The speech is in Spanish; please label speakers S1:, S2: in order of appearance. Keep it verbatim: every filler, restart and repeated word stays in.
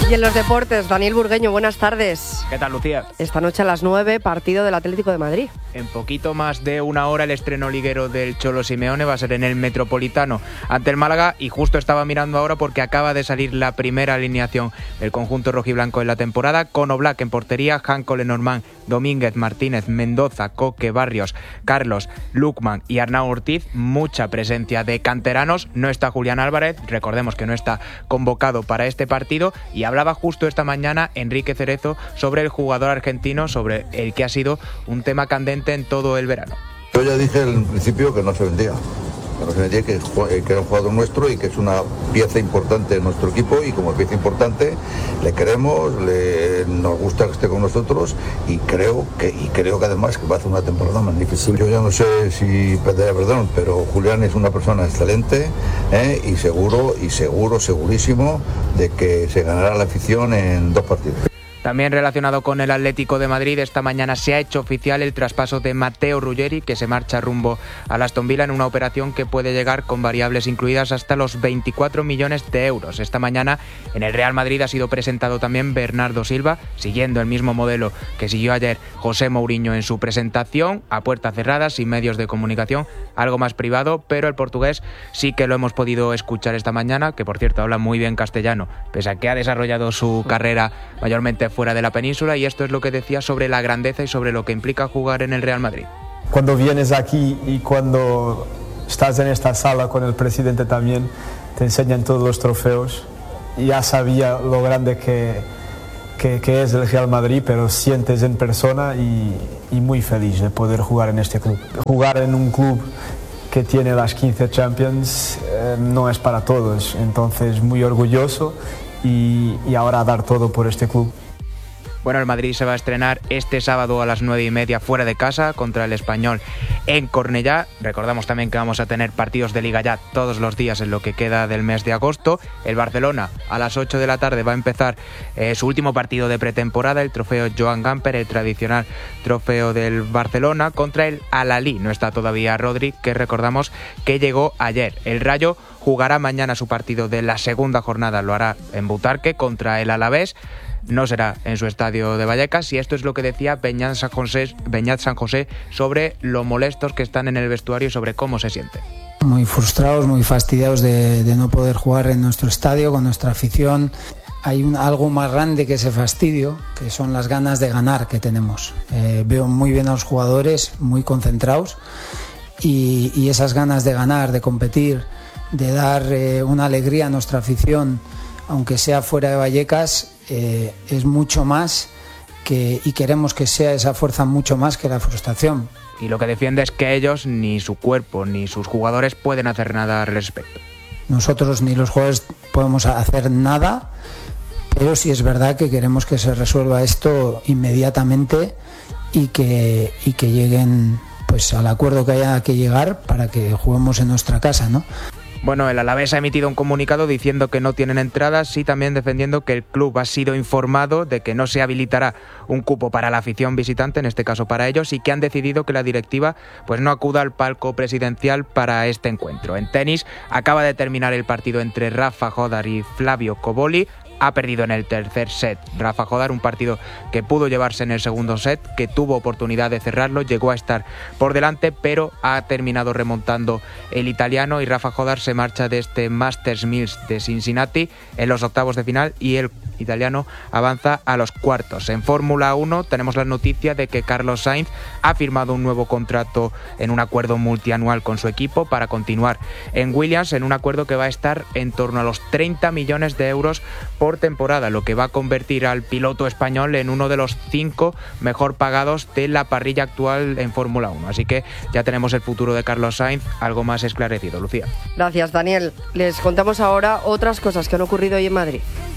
S1: Y en los deportes, Daniel Burgueño, buenas tardes.
S2: ¿Qué tal, Lucía?
S1: Esta noche a las nueve, partido del Atlético de Madrid.
S2: En poquito más de una hora el estreno liguero del Cholo Simeone va a ser en el Metropolitano ante el Málaga, y justo estaba mirando ahora porque acaba de salir la primera alineación del conjunto rojiblanco en la temporada, con Oblak en portería, Janko, Lenormand, Domínguez, Martínez, Mendoza, Coque, Barrios, Carlos, Lukman y Arnau Ortiz. Mucha presencia de canteranos. No está Julián Álvarez, recordemos que no está convocado para este partido, y hablaba justo esta mañana Enrique Cerezo sobre el jugador argentino, sobre el que ha sido un tema candente en todo el verano.
S3: Yo ya dije en principio que no se vendía, que no se vendía, que, que era un jugador nuestro y que es una pieza importante de nuestro equipo, y como pieza importante le queremos, le, nos gusta que esté con nosotros, y creo que y creo que además que va a hacer una temporada magnífica. Yo ya no sé si pediré perdón, pero Julián es una persona excelente, ¿eh? y seguro, y seguro, segurísimo de que se ganará la afición en dos partidos.
S2: También relacionado con el Atlético de Madrid, esta mañana se ha hecho oficial el traspaso de Matteo Ruggeri, que se marcha rumbo al Aston Villa en una operación que puede llegar con variables incluidas hasta los veinticuatro millones de euros. Esta mañana en el Real Madrid ha sido presentado también Bernardo Silva, siguiendo el mismo modelo que siguió ayer José Mourinho en su presentación, a puertas cerradas, sin medios de comunicación, algo más privado, pero el portugués sí que lo hemos podido escuchar esta mañana, que por cierto habla muy bien castellano, pese a que ha desarrollado su carrera mayormente fuera de la península, y esto es lo que decía sobre la grandeza y sobre lo que implica jugar en el Real Madrid.
S4: Cuando vienes aquí y cuando estás en esta sala con el presidente también, te enseñan todos los trofeos. Ya sabía lo grande que, que, que es el Real Madrid, pero sientes en persona y, y muy feliz de poder jugar en este club. Jugar en un club que tiene las quince Champions eh, no es para todos, entonces muy orgulloso y, y ahora dar todo por este club.
S2: Bueno, el Madrid se va a estrenar este sábado a las nueve y media fuera de casa contra el Español en Cornellá. Recordamos también que vamos a tener partidos de Liga ya todos los días en lo que queda del mes de agosto. El Barcelona a las ocho de la tarde va a empezar eh, su último partido de pretemporada, el trofeo Joan Gamper, el tradicional trofeo del Barcelona, contra el Al-Ahly. No está todavía Rodri, que recordamos que llegó ayer. El Rayo jugará mañana su partido de la segunda jornada, lo hará en Butarque contra el Alavés. No será en su estadio de Vallecas, y esto es lo que decía Beñat San José, Beñat San José sobre lo molestos que están en el vestuario y sobre cómo se siente.
S5: Muy frustrados, muy fastidiados de, de no poder jugar en nuestro estadio con nuestra afición. Hay un, algo más grande que ese fastidio, que son las ganas de ganar que tenemos. Eh, veo muy bien a los jugadores, muy concentrados, y, y esas ganas de ganar, de competir, de dar eh, una alegría a nuestra afición, aunque sea fuera de Vallecas, eh, es mucho más que, y queremos que sea esa fuerza mucho más que la frustración.
S2: Y lo que defiende es que ellos, ni su cuerpo, ni sus jugadores pueden hacer nada al respecto.
S5: Nosotros ni los jugadores podemos hacer nada, pero sí es verdad que queremos que se resuelva esto inmediatamente y que, y que lleguen pues al acuerdo que haya que llegar para que juguemos en nuestra casa, ¿no?
S2: Bueno, el Alavés ha emitido un comunicado diciendo que no tienen entradas y también defendiendo que el club ha sido informado de que no se habilitará un cupo para la afición visitante, en este caso para ellos, y que han decidido que la directiva pues no acuda al palco presidencial para este encuentro. En tenis, acaba de terminar el partido entre Rafa Jodar y Flavio Cobolli. Ha perdido en el tercer set Rafa Jodar, un partido que pudo llevarse en el segundo set, que tuvo oportunidad de cerrarlo, llegó a estar por delante, pero ha terminado remontando el italiano, y Rafa Jodar se marcha de este Masters Mills de Cincinnati en los octavos de final, y el italiano avanza a los cuartos. En Fórmula uno tenemos la noticia de que Carlos Sainz ha firmado un nuevo contrato en un acuerdo multianual con su equipo para continuar en Williams, en un acuerdo que va a estar en torno a los treinta millones de euros por temporada, lo que va a convertir al piloto español en uno de los cinco mejor pagados de la parrilla actual en Fórmula uno. Así que ya tenemos el futuro de Carlos Sainz algo más esclarecido. Lucía.
S1: Gracias, Daniel. Les contamos ahora otras cosas que han ocurrido hoy en Madrid.